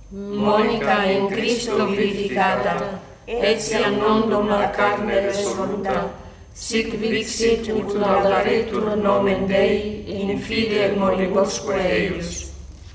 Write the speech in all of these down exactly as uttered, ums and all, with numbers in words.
Monica in Cristo vivificata, etiam nondum a carne resoluta, sic vixit ut laudaretur nomen Dei in fide moribusque eius.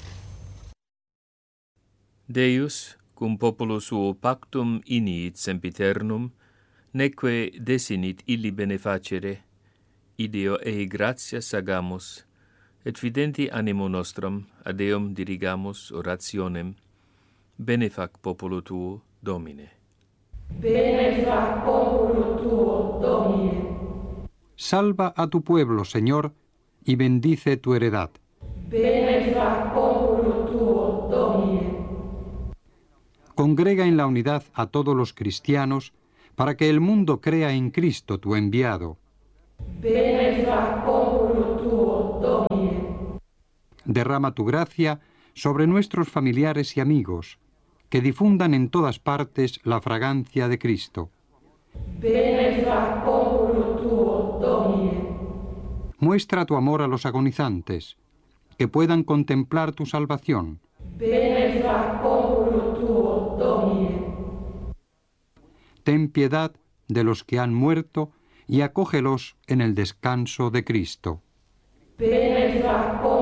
Deus, cum popolo suo pactum iniit sempiternum, neque desinit illi benefacere, ideo ei gratias agamus, et fidenti animo nostrum ad Deum dirigamus orationem, benefac popolo tuo, Domine. Benefac popolo tuo, Domine. Salva a tu pueblo, Señor, y bendice tu heredad. Benefac popolo tuo, Domine. Congrega en la unidad a todos los cristianos, para que el mundo crea en Cristo, tu enviado. Benefac popolo tuo, Domine. Derrama tu gracia sobre nuestros familiares y amigos, que difundan en todas partes la fragancia de Cristo. Benefac popolo tuo, Domine. Muestra tu amor a los agonizantes, que puedan contemplar tu salvación. Benefac popolo tuo, Domine. Ten piedad de los que han muerto y acógelos en el descanso de Cristo. Benefac popolo